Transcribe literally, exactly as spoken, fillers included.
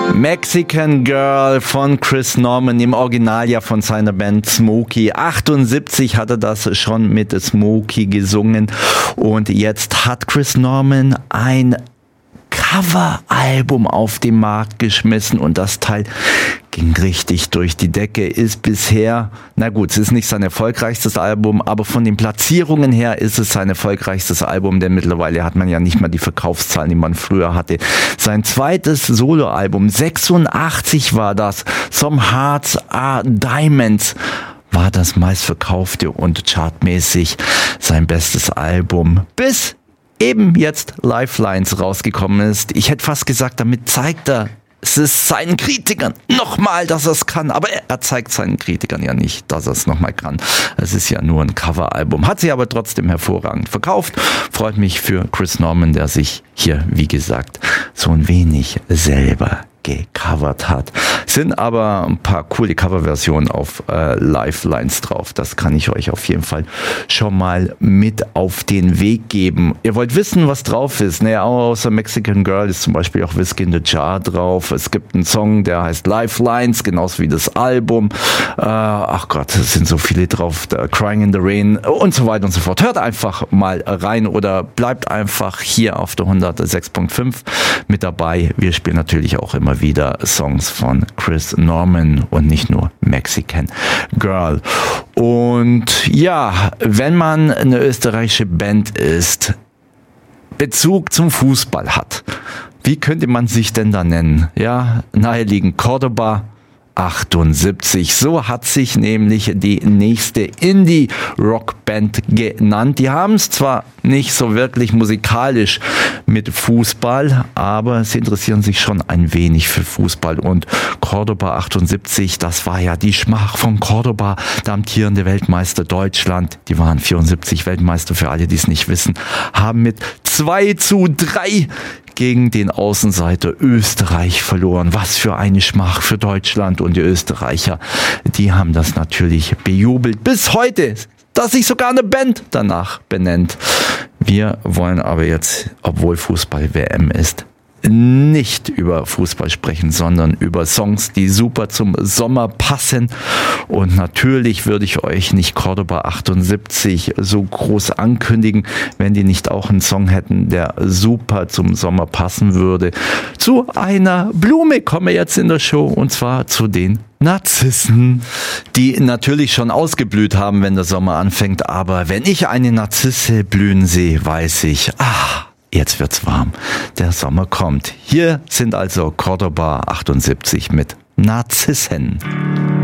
Mexican Girl von Chris Norman, im Original ja von seiner Band Smokey. achtundsiebzig hat er das schon mit Smokey gesungen und jetzt hat Chris Norman ein Coveralbum auf den Markt geschmissen und das Teil ging richtig durch die Decke, ist bisher, na gut, es ist nicht sein erfolgreichstes Album, aber von den Platzierungen her ist es sein erfolgreichstes Album, denn mittlerweile hat man ja nicht mehr die Verkaufszahlen, die man früher hatte. Sein zweites Soloalbum, sechsundachtzig war das, Some Hearts Are Diamonds, war das meistverkaufte und chartmäßig sein bestes Album, bis eben jetzt Lifelines rausgekommen ist. Ich hätte fast gesagt, damit zeigt er es ist seinen Kritikern nochmal, dass er es kann. Aber er zeigt seinen Kritikern ja nicht, dass er es nochmal kann. Es ist ja nur ein Coveralbum. Hat sich aber trotzdem hervorragend verkauft. Freut mich für Chris Norman, der sich hier, wie gesagt, so ein wenig selber gecovert hat. Sind aber ein paar coole Coverversionen auf äh, Lifelines drauf. Das kann ich euch auf jeden Fall schon mal mit auf den Weg geben. Ihr wollt wissen, was drauf ist? Naja, außer Mexican Girl ist zum Beispiel auch Whiskey in the Jar drauf. Es gibt einen Song, der heißt Lifelines, genauso wie das Album. Äh, ach Gott, es sind so viele drauf. Crying in the Rain und so weiter und so fort. Hört einfach mal rein oder bleibt einfach hier auf der hundertsechs Komma fünf mit dabei. Wir spielen natürlich auch immer wieder Songs von Chris Norman und nicht nur Mexican Girl. Und ja, wenn man eine österreichische Band ist, Bezug zum Fußball hat, wie könnte man sich denn da nennen? Ja, naheliegend Cordoba achtundsiebzig. So hat sich nämlich die nächste Indie-Rock-Band genannt. Die haben es zwar nicht so wirklich musikalisch mit Fußball, aber sie interessieren sich schon ein wenig für Fußball. Und Cordoba achtundsiebzig, das war ja die Schmach von Cordoba, der amtierende Weltmeister Deutschland. Die waren vierundsiebzig Weltmeister, für alle, die es nicht wissen, haben mit zwei zu drei gegen den Außenseiter Österreich verloren. Was für eine Schmach für Deutschland, und die Österreicher, die haben das natürlich bejubelt. Bis heute, dass sich sogar eine Band danach benennt. Wir wollen aber jetzt, obwohl Fußball-W M ist, nicht über Fußball sprechen, sondern über Songs, die super zum Sommer passen. Und natürlich würde ich euch nicht Cordoba achtundsiebzig so groß ankündigen, wenn die nicht auch einen Song hätten, der super zum Sommer passen würde. Zu einer Blume kommen wir jetzt in der Show, und zwar zu den Narzissen, die natürlich schon ausgeblüht haben, wenn der Sommer anfängt. Aber wenn ich eine Narzisse blühen sehe, weiß ich, ah, jetzt wird's warm. Der Sommer kommt. Hier sind also Cordoba achtundsiebzig mit Narzissen.